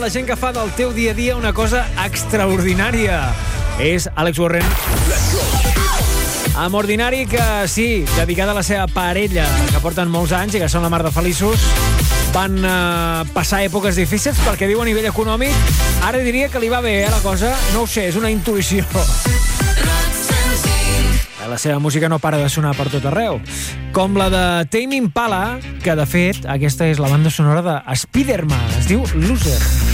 la gent que fa del teu dia a dia una cosa extraordinària. És Alex Warren. Amb Ordinari, que sí, dedicada a la seva parella, que porten molts anys i que són la mar de feliços. Van passar èpoques difícils perquè diu a nivell econòmic. Ara diria que li va bé, la cosa. No ho sé, és una intuïció. La seva música no para de sonar per tot arreu. Com la de Tame Impala, que de fet aquesta és la banda sonora de Spider-Man. Es diu Loser.